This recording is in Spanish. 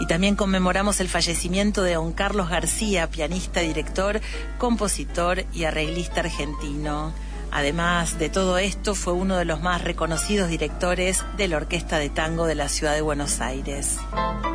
también conmemoramos el fallecimiento de don Carlos García, pianista, director, compositor y arreglista argentino. Además de todo esto, fue uno de los más reconocidos directores de la Orquesta de Tango de la ciudad de Buenos Aires.